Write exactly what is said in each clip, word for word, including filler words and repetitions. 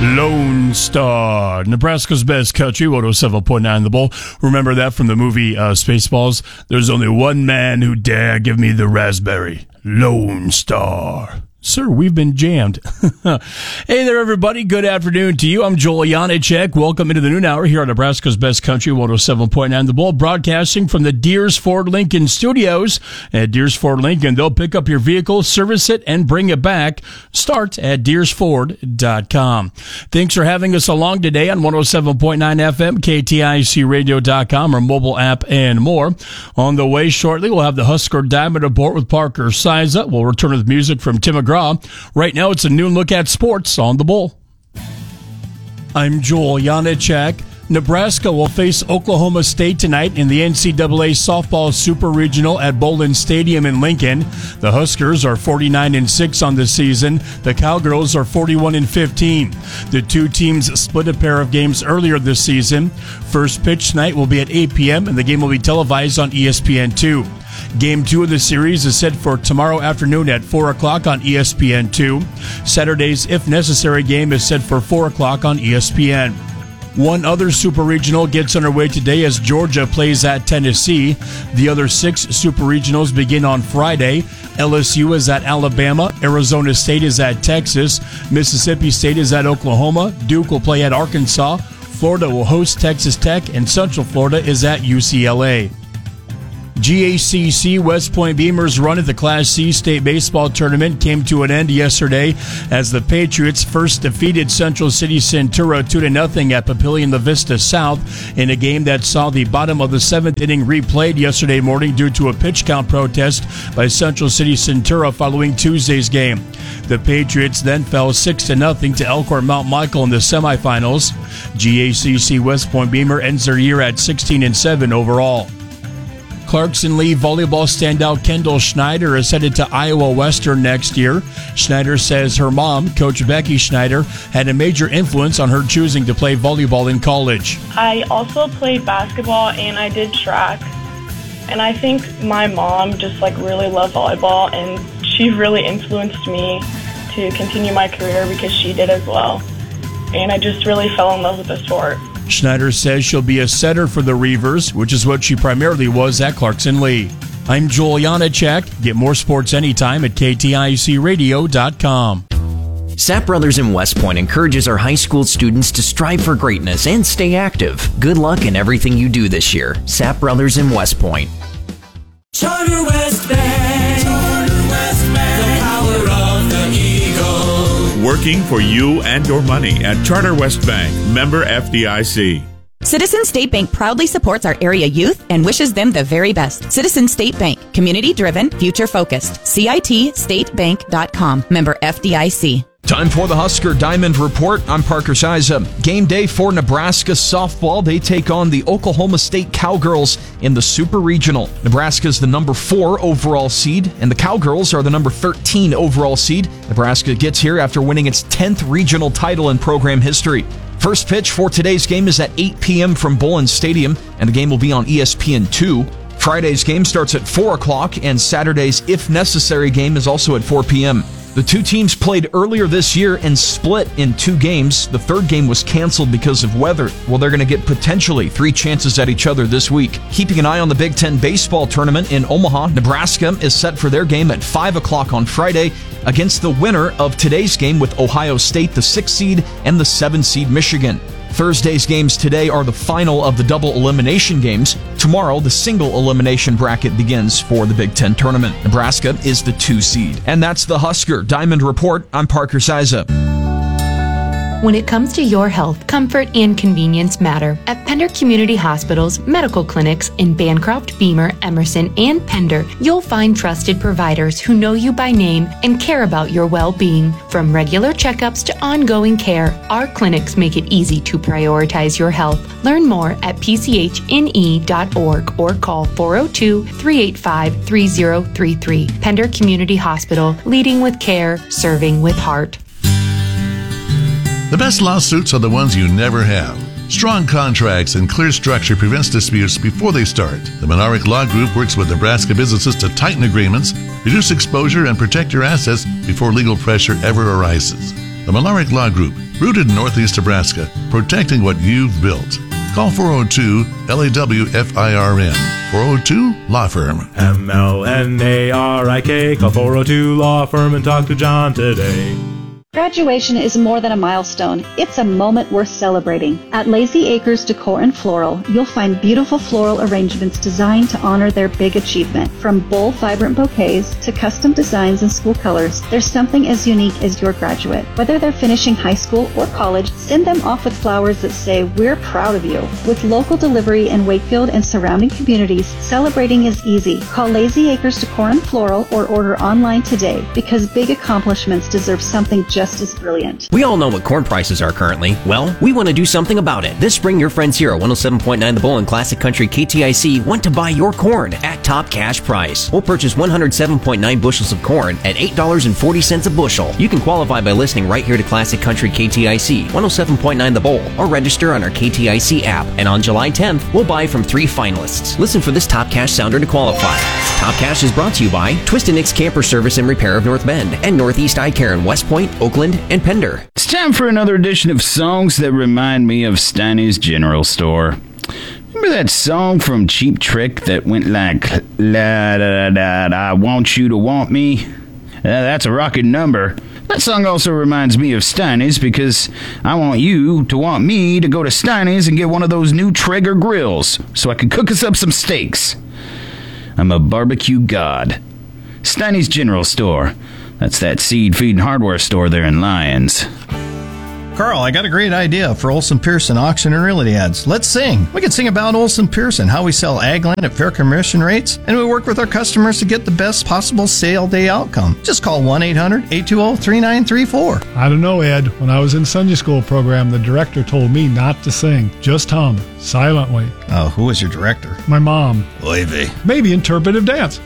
Lone Star, Nebraska's best country, one oh seven point nine The Bull. Remember that from the movie uh, Spaceballs? There's only one man who dare give me the raspberry. Lone Star. Sir, we've been jammed. Hey there, everybody. Good afternoon to you. I'm Joel Janacek. Welcome into the noon hour here on Nebraska's Best Country, one oh seven point nine The Bull, broadcasting from the Deers Ford Lincoln Studios. At Deers Ford Lincoln, they'll pick up your vehicle, service it, and bring it back. Start at deers ford dot com. Thanks for having us along today on one oh seven point nine F M, K T I C radio dot com, our mobile app, and more. On the way shortly, we'll have the Husker Diamond Report with Parker Siza. We'll return with music from Tim McGraw. Right now, it's a noon look at sports on the Bull. I'm Joel Janacek. Nebraska will face Oklahoma State tonight in the N C double A Softball Super Regional at Bowlin Stadium in Lincoln. The Huskers are forty-nine and six on the season. The Cowgirls are forty-one and fifteen. The two teams split a pair of games earlier this season. First pitch tonight will be at eight p.m. and the game will be televised on E S P N two. Game two of the series is set for tomorrow afternoon at four o'clock on E S P N two. Saturday's If Necessary game is set for four o'clock on E S P N. One other Super Regional gets underway today as Georgia plays at Tennessee. The other six Super Regionals begin on Friday. L S U is at Alabama. Arizona State is at Texas. Mississippi State is at Oklahoma. Duke will play at Arkansas. Florida will host Texas Tech. And Central Florida is at U C L A. G A C C West Point Beamer's run at the Class C state baseball tournament came to an end yesterday as the Patriots first defeated Central City Centura two to nothing at Papillion La Vista South in a game that saw the bottom of the seventh inning replayed yesterday morning due to a pitch count protest by Central City Centura following Tuesday's game. The Patriots then fell six to nothing to Elkhorn Mount Michael in the semifinals. G A C C West Point Beamer ends their year at sixteen and seven overall. Clarkson Lee volleyball standout Kendall Schneider is headed to Iowa Western next year. Schneider says her mom, Coach Becky Schneider, had a major influence on her choosing to play volleyball in college. I also played basketball and I did track. And I think my mom just like really loved volleyball and she really influenced me to continue my career because she did as well. And I just really fell in love with the sport. Schneider says she'll be a setter for the Reavers, which is what she primarily was at Clarkson Lee. I'm Joel Janacek. Get more sports anytime at K T I C radio dot com. Sapp Brothers in West Point encourages our high school students to strive for greatness and stay active. Good luck in everything you do this year. Sapp Brothers in West Point. Charter West Bank. Charter West Bank. The power of the Eagle. Working for you and your money at Charter West Bank. Member F D I C. Citizen State Bank proudly supports our area youth and wishes them the very best. Citizen State Bank. Community-driven, future-focused. C I T state bank dot com. Member F D I C. Time for the Husker Diamond Report. I'm Parker Siza. Game day for Nebraska softball. They take on the Oklahoma State Cowgirls in the Super Regional. Nebraska's the number four overall seed, and the Cowgirls are the number thirteen overall seed. Nebraska gets here after winning its tenth regional title in program history. First pitch for today's game is at eight p.m. from Bowlin Stadium, and the game will be on E S P N two. Friday's game starts at four o'clock, and Saturday's If Necessary game is also at four p.m. The two teams played earlier this year and split in two games. The third game was canceled because of weather. Well, they're going to get potentially three chances at each other this week. Keeping an eye on the Big Ten baseball tournament in Omaha, Nebraska is set for their game at five o'clock on Friday against the winner of today's game with Ohio State, the six seed, and the seven seed Michigan. Thursday's games today are the final of the double elimination games. Tomorrow, the single elimination bracket begins for the Big Ten tournament. Nebraska is the two seed. And that's the Husker Diamond Report. I'm Parker Siza. When it comes to your health, comfort and convenience matter. At Pender Community Hospital's medical clinics in Bancroft, Beamer, Emerson, and Pender, you'll find trusted providers who know you by name and care about your well-being. From regular checkups to ongoing care, our clinics make it easy to prioritize your health. Learn more at p c h n e dot org or call four oh two, three eight five, three oh three three. Pender Community Hospital, leading with care, serving with heart. The best lawsuits are the ones you never have. Strong contracts and clear structure prevents disputes before they start. The Monarch Law Group works with Nebraska businesses to tighten agreements, reduce exposure, and protect your assets before legal pressure ever arises. The Monarch Law Group, Rooted in Northeast Nebraska, protecting what you've built. Call four oh two L A W F I R N. four oh two Law Firm. M L N A R I K. Call four oh two Law Firm and talk to John today. Graduation is more than a milestone. It's a moment worth celebrating. At Lazy Acres Decor and Floral, you'll find beautiful floral arrangements designed to honor their big achievement. From bold, vibrant bouquets to custom designs and school colors, there's something as unique as your graduate. Whether they're finishing high school or college, send them off with flowers that say, "We're proud of you." With local delivery in Wakefield and surrounding communities, celebrating is easy. Call Lazy Acres Decor and Floral or order online today, because big accomplishments deserve something just Just as brilliant. We all know what corn prices are currently. Well, we want to do something about it. This spring, your friends here at one oh seven point nine The Bull and Classic Country K T I C want to buy your corn at top cash price. We'll purchase one hundred seven point nine bushels of corn at eight dollars and forty cents a bushel. You can qualify by listening right here to Classic Country K T I C, one oh seven point nine The Bull, or register on our K T I C app. And on July tenth, we'll buy from three finalists. Listen for this Top Cash sounder to qualify. Top Cash is brought to you by Twist and Nick's Camper Service and Repair of North Bend and Northeast Eye Care in West Point, Oakland, and Pender. It's time for another edition of Songs That Remind Me of Steiny's General Store. Remember that song from Cheap Trick that went like, la da da da, I want you to want me? Uh, that's a rockin' number. That song also reminds me of Steiny's because I want you to want me to go to Steiny's and get one of those new Traeger grills so I can cook us up some steaks. I'm a barbecue god. Steiny's General Store. That's that seed-feeding hardware store there in Lyons. Carl, I got a great idea for Olson Pearson auction and realty ads. Let's sing. We can sing about Olson Pearson, how we sell ag land at fair commission rates, and we work with our customers to get the best possible sale day outcome. Just call one eight hundred eight two zero three nine three four. I don't know, Ed. When I was in Sunday school program, the director told me not to sing. Just hum, silently. Oh, who was your director? My mom. Oy vey. Maybe interpretive dance.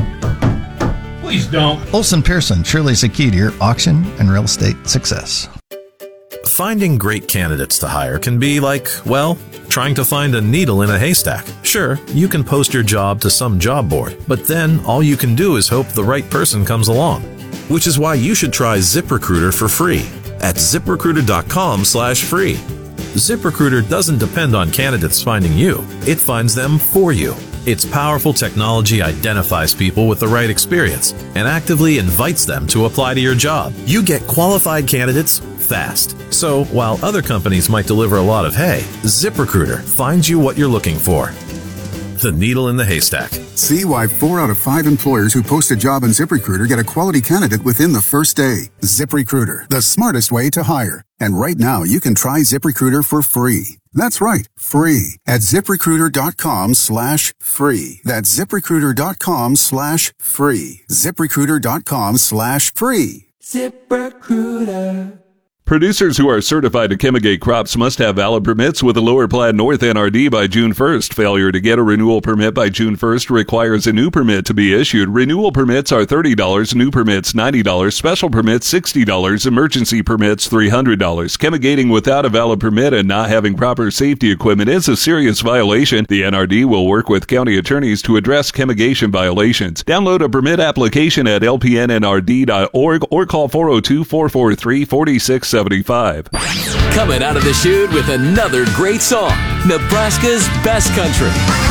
Please don't. Olson Pearson, surely is the key to your auction and real estate success. Finding great candidates to hire can be like, well, trying to find a needle in a haystack. Sure, you can post your job to some job board, but then all you can do is hope the right person comes along. Which is why you should try ZipRecruiter for free at ZipRecruiter.com slash free. ZipRecruiter doesn't depend on candidates finding you. It finds them for you. Its powerful technology identifies people with the right experience and actively invites them to apply to your job. You get qualified candidates fast. So, while other companies might deliver a lot of hay, ZipRecruiter finds you what you're looking for. The needle in the haystack. See why four out of five employers who post a job on ZipRecruiter get a quality candidate within the first day. ZipRecruiter, the smartest way to hire. And right now, you can try ZipRecruiter for free. That's right, free at ZipRecruiter.com slash free. That's ZipRecruiter.com slash free. ZipRecruiter.com slash free. ZipRecruiter. Producers who are certified to Chemigate crops must have valid permits with the Lower Platte North N R D by June first. Failure to get a renewal permit by June first requires a new permit to be issued. Renewal permits are thirty dollars, new permits ninety dollars, special permits sixty dollars, emergency permits three hundred dollars. Chemigating without a valid permit and not having proper safety equipment is a serious violation. The N R D will work with county attorneys to address chemigation violations. Download a permit application at L P N N R D dot org or call four oh two, four four three, four six seventy-five. Coming out of the chute with another great song, Nebraska's Best Country.